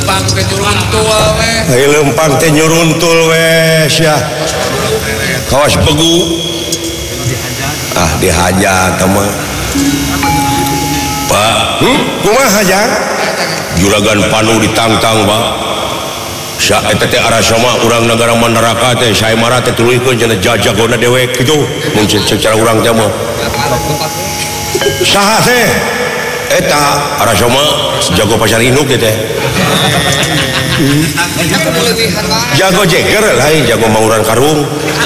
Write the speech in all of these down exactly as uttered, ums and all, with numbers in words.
lempang teh nyuruntul we. Ai lempang teh nyuruntul we sia. Kawas begu. Ah dihajar teman. Pak, hmm? Kumaha hajar? Juragan Panu ditangtang, Pak. Sa eta teh arasama urang negara Mandaraka teh sae marah teh tuluikeun cenah jajagona dewek kitu. Mun secara urang teh mah. Saha teh? Eta arasama jago pasar induk teh. Jago jeger lain jago mauran karung.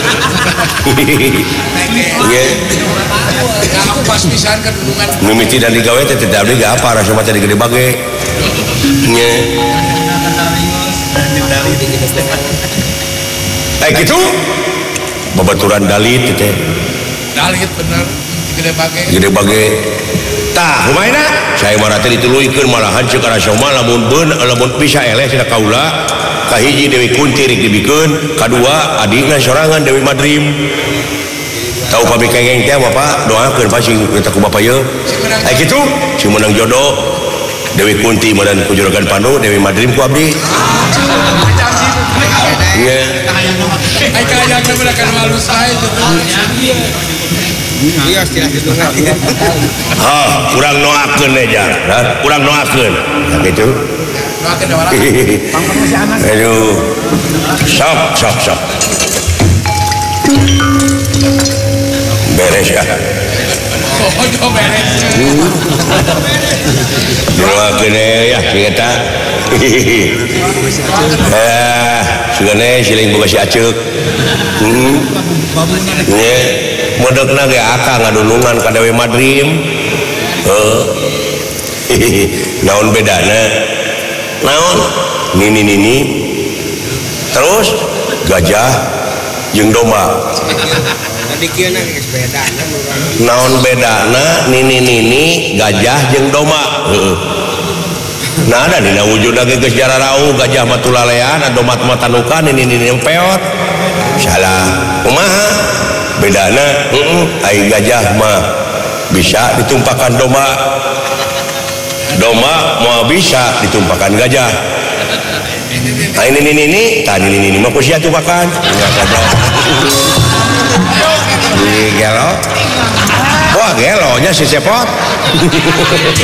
Ye. Aku pas pisan ke dulungan. Mimiti dan digawe teh teh abdi ge apa arasama teh gede bage. Ye. Eh gitu babaturan dalit teh. Dalit bener gede bage. Gede bage. Tah rumaina saya marah teh dituluykeun malahan ceuk arasama lamun beun lamun bisa eleh cenah kaula kahiji Dewi Kunti rek dibikeun, kadua adina sorangan Dewi Madrim. Tahu pabrik kengeng teh apa Pak? Doakeun pasti kita ku Bapak ye. Eh gitu si menang jodoh Dewi Kunti meureun ku Juragan Panu, Dewi Madrim ku abdi. Iya. Ai kaya teh bener kan malu sae iya istilah itu kan. Ha, urang noakeun we jar. Urang noakeun. Gitu. Doakeun da warak. Aduh. Sok sok sok. Beres ya. Oh, jo beres. Doakeun ya si eta. Eh, sugane siling boga si aceuk. Heeh. Ye, modokna ge akang ngadulungan ka Dewi Madrim. Heuh. Naon bedana? Naon? Nini nini. Terus gajah jeung domba. Tadi kieu na geus bedana. Naon bedana nini nini gajah jeung domba? Heeh. Nah ada dina wujudna ge geus jararau gajah mah tulalean domba mah tanukan nini nini peot. Salah. Kumaha? Bedana heeh ai gajah mah bisa ditumpakan domba. Domba mau bisa ditumpakan gajah. Ai nini nini tadi nini nini mah ku sia tumpakan. Di gelo. Wah gelonya si cepot.